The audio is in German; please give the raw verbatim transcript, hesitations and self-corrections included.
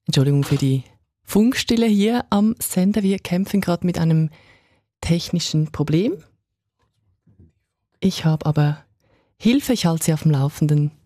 Entschuldigung für die Funkstille hier am Sender. Wir kämpfen gerade mit einem technischen Problem. Ich habe aber Hilfe, ich halte Sie auf dem Laufenden.